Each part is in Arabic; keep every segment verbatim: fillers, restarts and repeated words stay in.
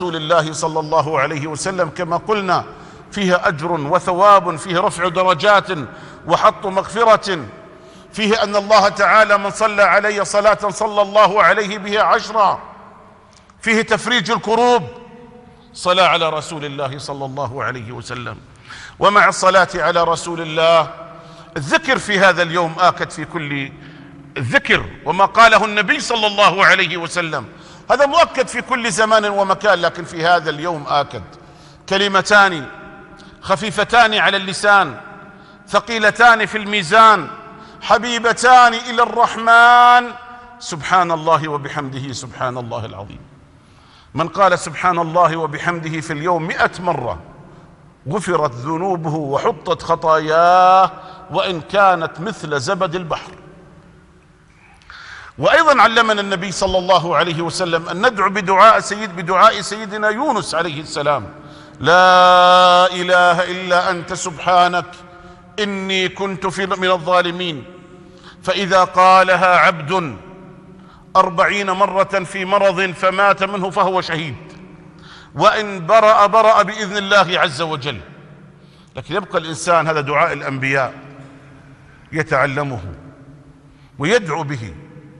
رسول الله صلى الله عليه وسلم كما قلنا فيه أجر وثواب، فيه رفع درجات وحط مغفرة، فيه أن الله تعالى من صلى علي صلاة صلى الله عليه بها عشرا، فيه تفريج الكروب، صلاة على رسول الله صلى الله عليه وسلم. ومع الصلاة على رسول الله الذكر في هذا اليوم آكد في كل الذكر، وما قاله النبي صلى الله عليه وسلم هذا مؤكد في كل زمان ومكان، لكن في هذا اليوم آكد. كلمتان خفيفتان على اللسان ثقيلتان في الميزان حبيبتان إلى الرحمن، سبحان الله وبحمده سبحان الله العظيم. من قال سبحان الله وبحمده في اليوم مئة مرة غفرت ذنوبه وحطت خطاياه وإن كانت مثل زبد البحر. وأيضا علمنا النبي صلى الله عليه وسلم أن ندعو بدعاء سيد بدعاء سيدنا يونس عليه السلام: لا إله إلا أنت سبحانك إني كنت في من الظالمين. فإذا قالها عبد أربعين مرة في مرض فمات منه فهو شهيد، وإن برأ برأ بإذن الله عز وجل. لكن يبقى الإنسان، هذا دعاء الأنبياء، يتعلمه ويدعو به.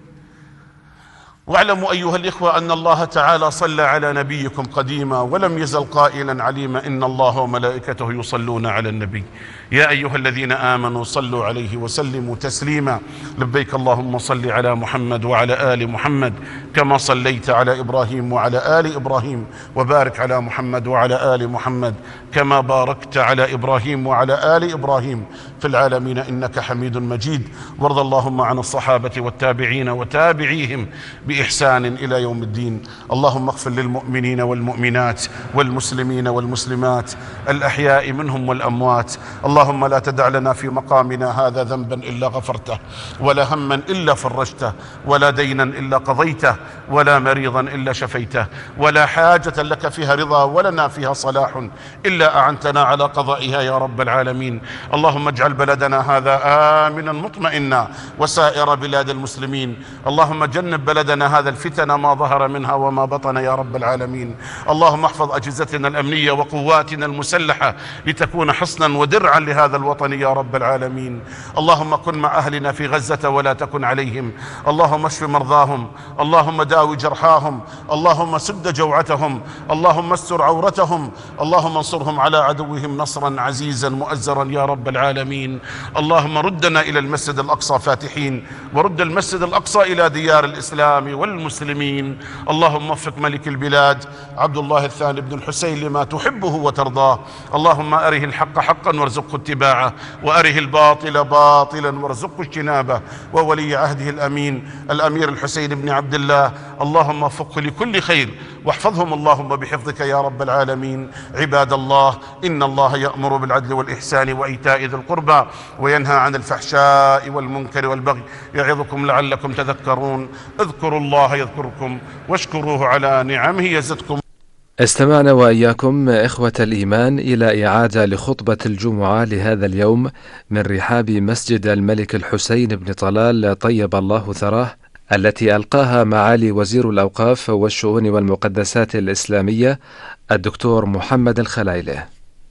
واعلموا أيها الإخوة أن الله تعالى صلى على نبيكم قديما ولم يزل قائلا عليما: إن الله وملائكته يصلون على النبي يا أيها الذين آمنوا صلوا عليه وسلموا تسليما. لبيك اللهم صل على محمد وعلى آل محمد كما صليت على إبراهيم وعلى آل إبراهيم، وبارك على محمد وعلى آل محمد كما باركت على إبراهيم وعلى آل إبراهيم في العالمين إنك حميد مجيد. وارض اللهم عن الصحابة والتابعين وتابعيهم بإحسان إلى يوم الدين. اللهم اغفر للمؤمنين والمؤمنات والمسلمين والمسلمات الأحياء منهم والأموات. اللهم لا تدع لنا في مقامنا هذا ذنبا إلا غفرته، ولا هما إلا فرجته، ولا دينا إلا قضيته، ولا مريضا إلا شفيته، ولا حاجة لك فيها رضا ولنا فيها صلاح إلا أعنتنا على قضائها يا رب العالمين. اللهم اجعل بلدنا هذا آمنا مطمئنا وسائر بلاد المسلمين. اللهم جنب بلدنا هذا الفتن ما ظهر منها وما بطن يا رب العالمين. اللهم احفظ أجهزتنا الأمنية وقواتنا المسلحة لتكون حصنا ودرعا لهذا الوطن يا رب العالمين. اللهم كن مع أهلنا في غزة ولا تكن عليهم. اللهم اشف مرضاهم، اللهم داوي جرحاهم، اللهم سد جوعتهم، اللهم استر عورتهم، اللهم انصرهم على عدوهم نصرا عزيزا مؤزرا يا رب العالمين. اللهم ردنا إلى المسجد الأقصى فاتحين، ورد المسجد الأقصى إلى ديار الإسلام والمسلمين. اللهم وفق ملك البلاد عبد الله الثاني بن الحسين لما تحبه وترضاه. اللهم أره الحق حقا وارزقه اتباعه، وأره الباطل باطلا وارزقه اجتنابه. وولي عهده الأمين الأمير الحسين بن عبد الله اللهم وفقه لكل خير، واحفظهم اللهم بحفظك يا رب العالمين. عباد الله، إن الله يأمر بالعدل والإحسان وإيتاء ذي القربى وينهى عن الفحشاء والمنكر والبغي يعظكم لعلكم تذكرون. اذكروا الله يذكركم واشكروه على نعمه يزدكم. استمعنا وإياكم إخوة الإيمان إلى إعادة لخطبة الجمعة لهذا اليوم من رحاب مسجد الملك الحسين بن طلال طيب الله ثراه، التي ألقاها معالي وزير الأوقاف والشؤون والمقدسات الإسلامية الدكتور محمد الخلايلة.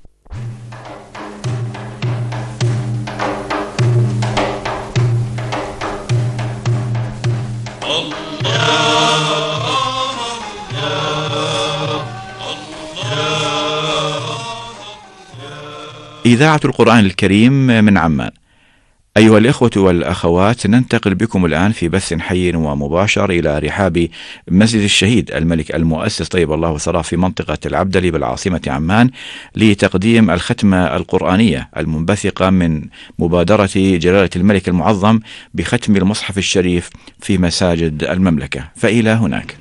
إذاعة القرآن الكريم من عمان. أيها الإخوة والأخوات، ننتقل بكم الآن في بث حي ومباشر إلى رحاب مسجد الشهيد الملك المؤسس طيب الله ثراه في منطقة العبدلي بالعاصمة عمان لتقديم الختمة القرآنية المنبثقة من مبادرة جلالة الملك المعظم بختم المصحف الشريف في مساجد المملكة. فإلى هناك.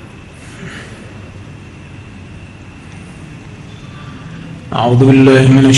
أعوذ بالله من